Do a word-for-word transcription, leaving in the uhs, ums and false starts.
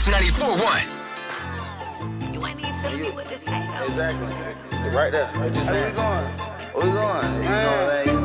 ninety-four point one. You ain't even telling me what to say, though. Exactly. Right there. What you saying? Where we going? Where we going? You know,